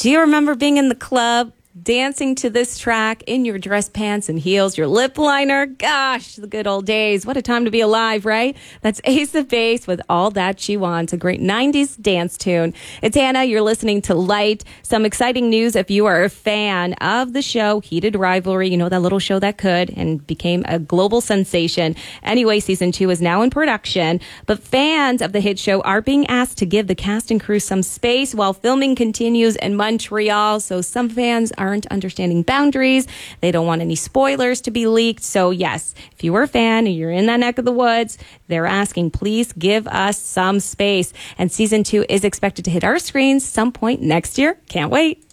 Do you remember being in the club, dancing to this track in your dress pants and heels, your lip liner? Gosh, the good old days. What a time to be alive, right? That's Ace of Base with All That She Wants, a great 90s dance tune. It's Hannah. You're listening to Light. Some exciting news if you are a fan of the show Heated Rivalry. You know, that little show that could and became a global sensation. Anyway, season 2 is now in production, but fans of the hit show are being asked to give the cast and crew some space while filming continues in Montreal. So some fans aren't understanding boundaries. They don't want any spoilers to be leaked. So yes, if you were a fan and you're in that neck of the woods, they're asking, please give us some space. And season 2 is expected to hit our screens some point next year. Can't wait.